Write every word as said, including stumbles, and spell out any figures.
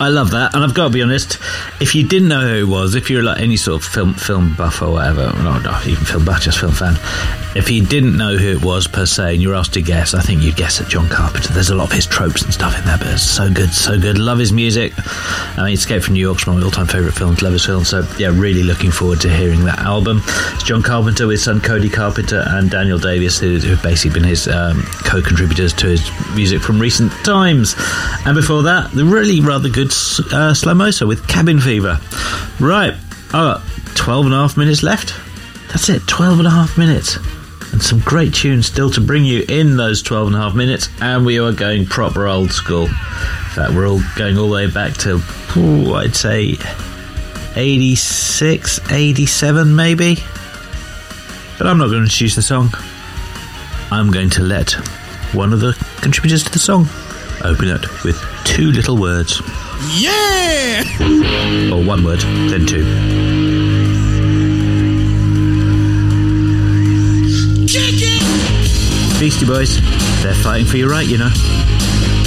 I love that, and I've got to be honest, if you didn't know who it was, if you're like any sort of film film buff or whatever, no, not even film buff, just film fan, if you didn't know who it was per se, and you're asked to guess, I think you'd guess at John Carpenter. There's a lot of his tropes and stuff in there, but it's so good, so good. Love his music. I mean, Escape from New York's one of my all-time favourite films, love his film, so yeah, really looking forward to hearing that album. It's John Carpenter with son Cody Carpenter and Daniel Davies, who have basically been his um, co-contributors to his music from recent times. And before that, the really rather good uh, Slow Mosa with Cabin Fever. Right, I've got twelve and a half minutes left. That's it, twelve and a half minutes. And some great tunes still to bring you in those twelve and a half minutes. And we are going proper old school. In fact, we're all going all the way back to, ooh, I'd say eighty-six, eighty-seven maybe. But I'm not going to choose the song. I'm going to let one of the contributors to the song open it with two little words. Yeah! Or one word, then two. Beastie Boys, they're fighting for your right, you know.